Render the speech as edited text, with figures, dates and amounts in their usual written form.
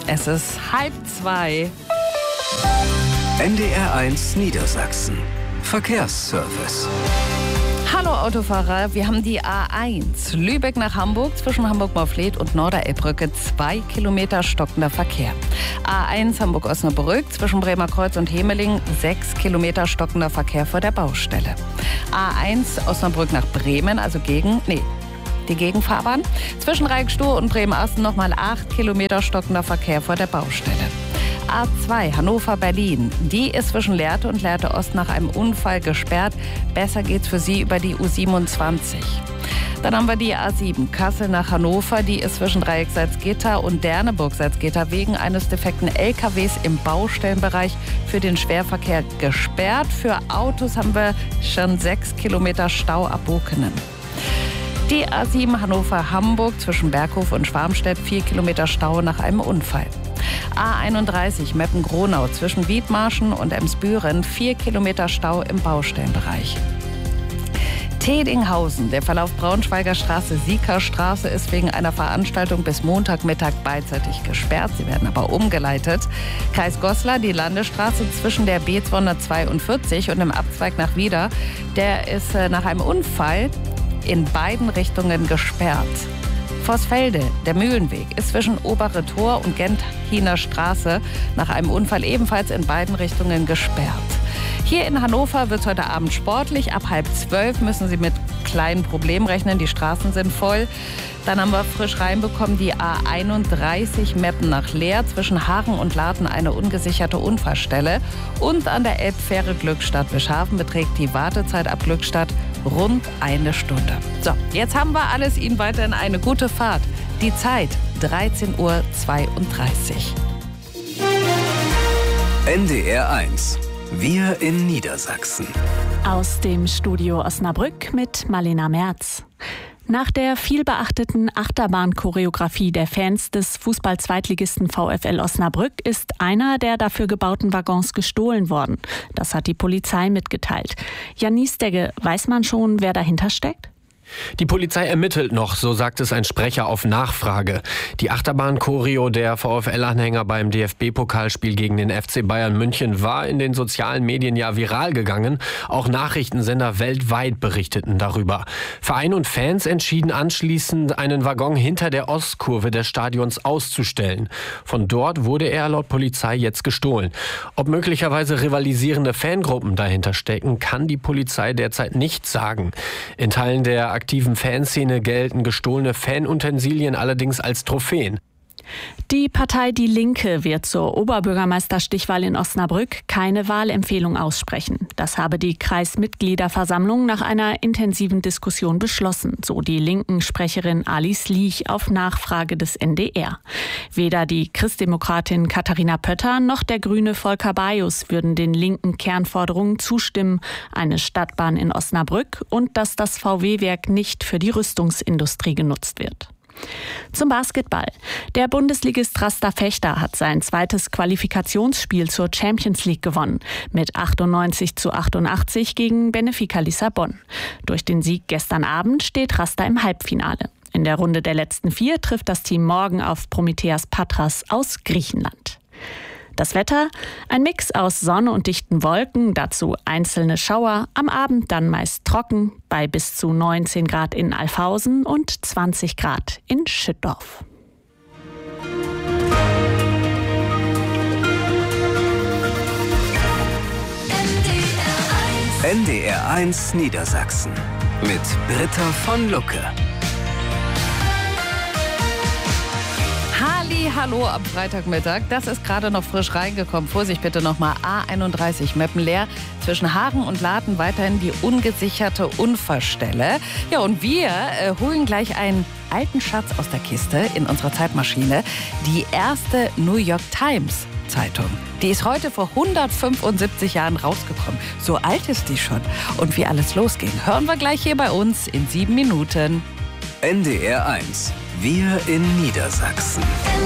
Es ist 1:30. NDR1 Niedersachsen. Verkehrsservice. Hallo Autofahrer, wir haben die A1 Lübeck nach Hamburg zwischen Hamburg-Morfleet und Norderelbbrücke 2 Kilometer stockender Verkehr. A1 Hamburg-Osnabrück zwischen Bremer Kreuz und Hemeling 6 Kilometer stockender Verkehr vor der Baustelle. A1 Osnabrück nach Bremen, also die Gegenfahrbahn. Zwischen Reikstow und Bremen-Asten nochmal 8 Kilometer stockender Verkehr vor der Baustelle. A2 Hannover-Berlin. Die ist zwischen Lehrte und Lehrte Ost nach einem Unfall gesperrt. Besser geht's für Sie über die U27. Dann haben wir die A7 Kassel nach Hannover. Die ist zwischen Dreieck Salzgitter und Derneburg Salzgitter wegen eines defekten LKWs im Baustellenbereich für den Schwerverkehr gesperrt. Für Autos haben wir schon 6 Kilometer Stau ab Bokenen. Die A7 Hannover-Hamburg zwischen Berghof und Schwarmstedt 4 Kilometer Stau nach einem Unfall. A31 Meppen-Gronau zwischen Wiedmarschen und Emsbüren 4 Kilometer Stau im Baustellenbereich. Tedinghausen, der Verlauf Braunschweiger Straße-Sieker-Straße ist wegen einer Veranstaltung bis Montagmittag beidseitig gesperrt. Sie werden aber umgeleitet. Kreis Goslar, die Landesstraße zwischen der B242 und dem Abzweig nach Wieder, der ist nach einem Unfall in beiden Richtungen gesperrt. Vorsfelde, der Mühlenweg, ist zwischen Obere Tor und Genthiner Straße nach einem Unfall ebenfalls in beiden Richtungen gesperrt. Hier in Hannover wird es heute Abend sportlich. Ab 11:30 müssen Sie mit kleinen Problemen rechnen. Die Straßen sind voll. Dann haben wir frisch reinbekommen die A31 Meppen nach Leer. Zwischen Hagen und Laden eine ungesicherte Unfallstelle. Und an der Elbfähre Glückstadt-Wischhafen beträgt die Wartezeit ab Glückstadt rund 1 Stunde. So, jetzt haben wir alles. Ihnen weiterhin eine gute Fahrt. Die Zeit 13:32 Uhr. NDR1. Wir in Niedersachsen. Aus dem Studio Osnabrück mit Marlena Merz. Nach der vielbeachteten Achterbahn-Choreografie der Fans des Fußball-Zweitligisten VfL Osnabrück ist einer der dafür gebauten Waggons gestohlen worden. Das hat die Polizei mitgeteilt. Jan Niesdegge, weiß man schon, wer dahinter steckt? Die Polizei ermittelt noch, so sagt es ein Sprecher auf Nachfrage. Die Achterbahn-Choreo der VfL-Anhänger beim DFB-Pokalspiel gegen den FC Bayern München war in den sozialen Medien ja viral gegangen. Auch Nachrichtensender weltweit berichteten darüber. Verein und Fans entschieden anschließend, einen Waggon hinter der Ostkurve des Stadions auszustellen. Von dort wurde er laut Polizei jetzt gestohlen. Ob möglicherweise rivalisierende Fangruppen dahinter stecken, kann die Polizei derzeit nicht sagen. In Teilen der aktiven Fanszene gelten gestohlene Fanutensilien allerdings als Trophäen. Die Partei Die Linke wird zur Oberbürgermeisterstichwahl in Osnabrück keine Wahlempfehlung aussprechen. Das habe die Kreismitgliederversammlung nach einer intensiven Diskussion beschlossen, so die Linken-Sprecherin Alice Liech auf Nachfrage des NDR. Weder die Christdemokratin Katharina Pötter noch der Grüne Volker Bajus würden den linken Kernforderungen zustimmen, eine Stadtbahn in Osnabrück und dass das VW-Werk nicht für die Rüstungsindustrie genutzt wird. Zum Basketball. Der Bundesligist Rasta Fechter hat sein zweites Qualifikationsspiel zur Champions League gewonnen. Mit 98:88 gegen Benfica Lissabon. Durch den Sieg gestern Abend steht Rasta im Halbfinale. In der Runde der letzten 4 trifft das Team morgen auf Prometheas Patras aus Griechenland. Das Wetter, ein Mix aus Sonne und dichten Wolken, dazu einzelne Schauer, am Abend dann meist trocken, bei bis zu 19 Grad in Alfhausen und 20 Grad in Schüttorf. NDR1 Niedersachsen mit Britta von Lucke. Hallo am Freitagmittag. Das ist gerade noch frisch reingekommen. Vorsicht bitte nochmal. A31 Meppen leer. Zwischen Hagen und Laden weiterhin die ungesicherte Unfallstelle. Ja, und wir holen gleich einen alten Schatz aus der Kiste in unserer Zeitmaschine. Die erste New York Times Zeitung. Die ist heute vor 175 Jahren rausgekommen. So alt ist die schon. Und wie alles losging, hören wir gleich hier bei uns in 7 Minuten. NDR1. Wir in Niedersachsen.